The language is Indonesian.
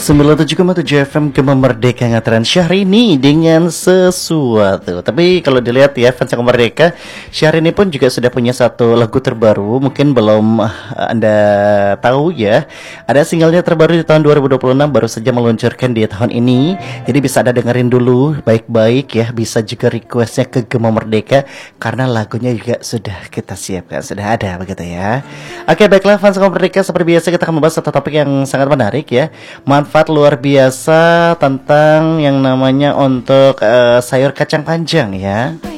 97,7 FM Gema Merdeka ngetren Syahrini dengan sesuatu. Tapi kalau dilihat ya fans Gema Merdeka, Syahrini pun juga sudah punya satu lagu terbaru. Mungkin belum Anda tahu ya. Ada singlenya terbaru di tahun 2026, baru saja meluncurkan di tahun ini. Jadi bisa Anda dengerin dulu baik-baik ya. Bisa juga requestnya ke Gema Merdeka, karena lagunya juga sudah kita siapkan, sudah ada begitu ya. Oke, baiklah fans Gema Merdeka, seperti biasa kita akan membahas satu topik yang sangat menarik ya. Manfaat luar biasa tentang yang namanya untuk sayur kacang panjang ya.